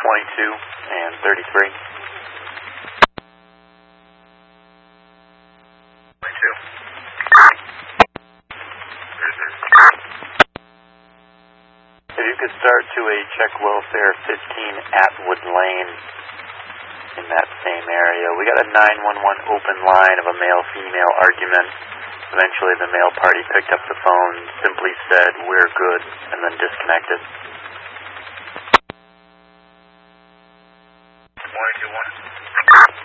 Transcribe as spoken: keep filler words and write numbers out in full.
twenty-two and thirty-three. twenty-two. If you could start to a check welfare fifteen Atwood Lane in that same area. We got a nine one one open line of a male-female argument. Eventually the male party picked up the phone, simply said, "We're good," and then disconnected.